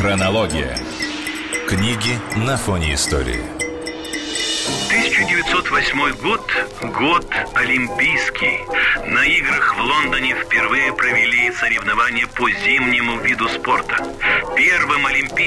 Хронология. Книги на фоне истории. 1908 год – год олимпийский. На играх в Лондоне впервые провели соревнования по зимнему виду спорта. Первым олимпийским